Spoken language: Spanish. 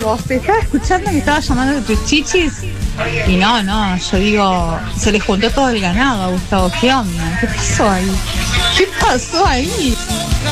vos te estaba escuchando que estaba llamando de tus chichis. Y no, yo digo, se le juntó todo el ganado a Gustavo. ¿Qué onda? ¿Qué pasó ahí?